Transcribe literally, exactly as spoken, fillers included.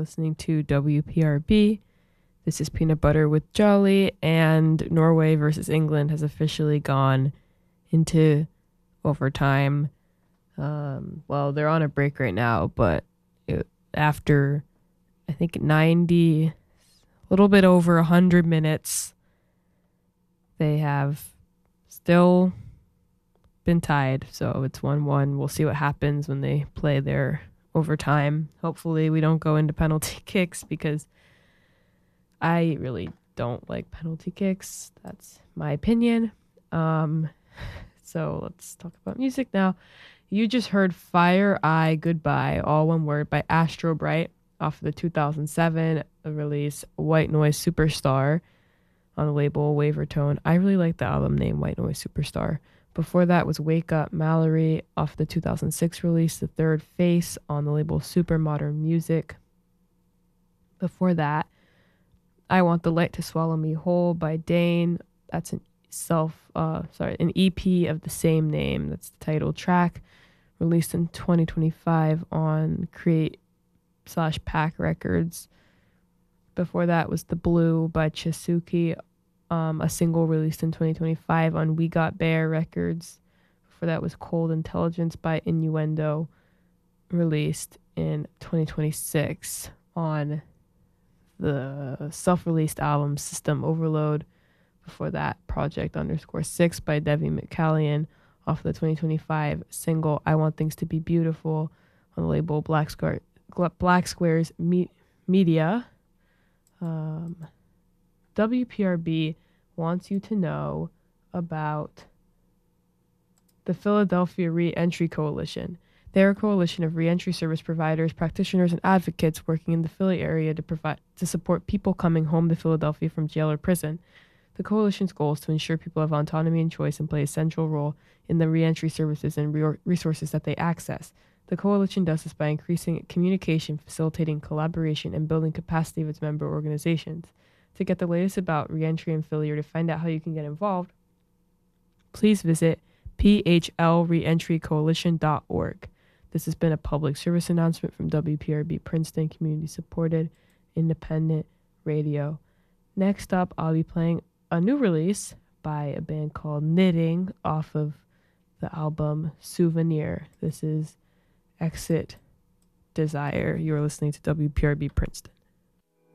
listening to W P R B. This is Peanut Butter with Jolly, and Norway versus England has officially gone into overtime. Um, well, they're on a break right now, but it, after, I think, ninety, a little bit over one hundred minutes, they have still been tied. So it's one one. We'll see what happens when they play their overtime. Hopefully we don't go into penalty kicks, because I really don't like penalty kicks. That's my opinion. Um, so let's talk about music now. You just heard Fire Eye Goodbye, all one word, by Astro Bright off of the two thousand seven release White Noise Superstar on the label Wavertone. I really like the album name White Noise Superstar. Before that was Wake Up Mallory off the two thousand six release The Third Face on the label Super Modern Music. Before that, I Want the Light to Swallow Me Whole by Dane. That's an self, uh, sorry, an E P of the same name. That's the title track, released in twenty twenty-five on Create slash Pack Records. Before that was The Blue by Chisuki, um, a single released in twenty twenty-five on We Got Bear Records. Before that was Cold Intelligence by Innuendo, released in twenty twenty-six on the self-released album System Overload. Before that, Project underscore six by Devi McCallion off the twenty twenty-five single I Want Things to Be Beautiful on the label Black, Square, Black Squares Me- Media. Um, W P R B wants you to know about the Philadelphia Re-Entry Coalition. They're a coalition of re-entry service providers, practitioners, and advocates working in the Philly area to provide to support people coming home to Philadelphia from jail or prison. The coalition's goal is to ensure people have autonomy and choice and play a central role in the re-entry services and re- resources that they access. The coalition does this by increasing communication, facilitating collaboration, and building capacity of its member organizations. To get the latest about re-entry in Philly or to find out how you can get involved, please visit p h l reentry coalition dot org. This has been a public service announcement from W P R B Princeton, community-supported, independent radio. Next up, I'll be playing a new release by a band called Knitting off of the album Souvenir. This is Exit Desire. You're listening to W P R B Princeton.